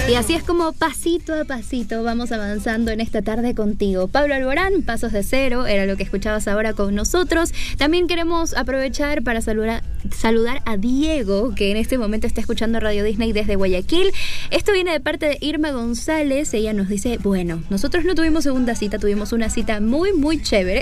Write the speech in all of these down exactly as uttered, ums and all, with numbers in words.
Y así es como pasito a pasito vamos avanzando en esta tarde contigo. Pablo Alborán, Pasos de Cero, era lo que escuchabas ahora con nosotros. También queremos aprovechar para saludar, saludar a Diego, que en este momento está escuchando Radio Disney desde Guayaquil. Esto viene de parte de Irma González. Ella nos dice, bueno, nosotros no tuvimos segunda cita, tuvimos una cita muy, muy chévere.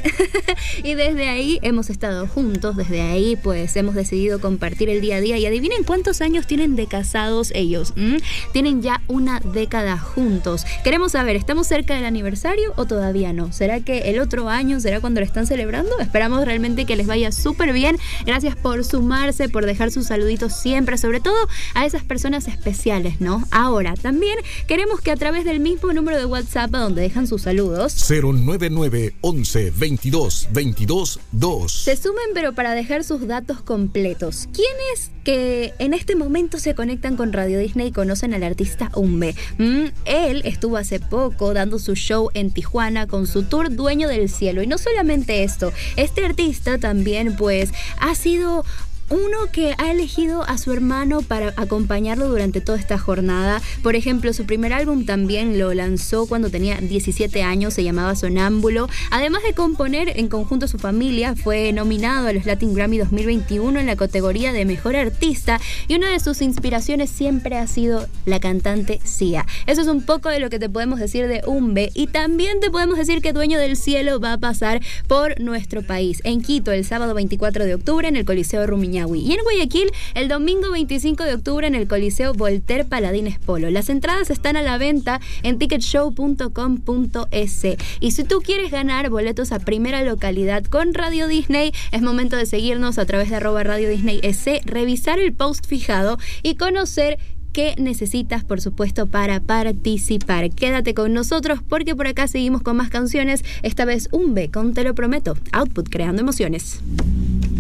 Y desde ahí hemos estado juntos, desde ahí pues hemos decidido compartir el día a día. Y adivinen cuántos años tienen de casados ellos. ¿Mm? Tienen ya una década juntos. Queremos saber, ¿estamos cerca del aniversario o todavía no? ¿Será que el otro año será cuando lo están celebrando? Esperamos realmente que les vaya súper bien. Gracias por sumarse, por dejar sus saluditos siempre, sobre todo a esas personas especiales, ¿no? Ahora, también queremos que a través del mismo número de WhatsApp donde dejan sus saludos cero nueve nueve once veintidós veintidós dos se sumen, pero para dejar sus datos completos. ¿Quiénes que en este momento se conectan con Radio Disney y conocen al artista Umbe? Mm, él estuvo hace poco dando su show en Tijuana con su tour Dueño del Cielo. Y no solamente esto, este artista también pues ha sido uno que ha elegido a su hermano para acompañarlo durante toda esta jornada. Por ejemplo, su primer álbum también lo lanzó cuando tenía diecisiete años, se llamaba Sonámbulo. Además de componer en conjunto a su familia, fue nominado a los Latin Grammy dos mil veintiuno en la categoría de Mejor Artista, y una de sus inspiraciones siempre ha sido la cantante Sia. Eso es un poco de lo que te podemos decir de Umbe, y también te podemos decir que Dueño del Cielo va a pasar por nuestro país, en Quito el sábado veinticuatro de octubre en el Coliseo Rumiñahui, y en Guayaquil el domingo veinticinco de octubre en el Coliseo Voltaire Paladines Polo. Las entradas están a la venta en ticket show punto com punto es. Y si tú quieres ganar boletos a primera localidad con Radio Disney, es momento de seguirnos a través de arroba Radio Disney S, revisar el post fijado y conocer qué necesitas, por supuesto, para participar. Quédate con nosotros porque por acá seguimos con más canciones, esta vez Umbe con Te lo prometo, Output creando emociones.